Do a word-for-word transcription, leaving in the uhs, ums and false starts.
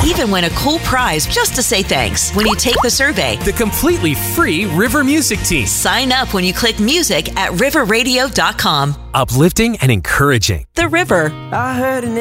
even win a cool prize just to say thanks when you take the survey. The completely free River Music Team. Sign up when you click music at river radio dot com. Uplifting and encouraging. The River. I heard an